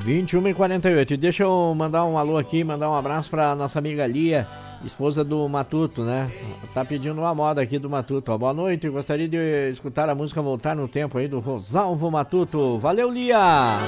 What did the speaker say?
21h48. Deixa eu mandar um alô aqui, mandar um abraço pra nossa amiga Lia, esposa do Matuto, né? Tá pedindo uma moda aqui do Matuto. Ó, boa noite, gostaria de escutar a música Voltar no Tempo aí do Rosalvo Matuto. Valeu, Lia!